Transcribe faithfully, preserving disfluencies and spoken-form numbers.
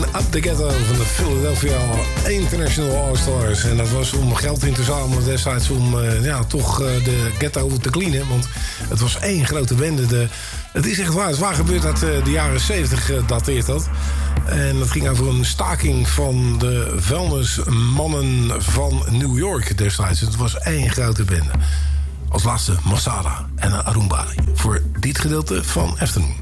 Up the Ghetto van de Philadelphia International All-Stars. En dat was om geld in te zamelen destijds om uh, ja, toch uh, de ghetto te cleanen. Want het was één grote bende. De, het is echt waar. Het is waar gebeurd uit uh, de jaren zeventig uh, dateert dat. En dat ging over een staking van de vuilnismannen van New York destijds. Het was één grote bende. Als laatste Masada en Arumbari voor dit gedeelte van Afternoon.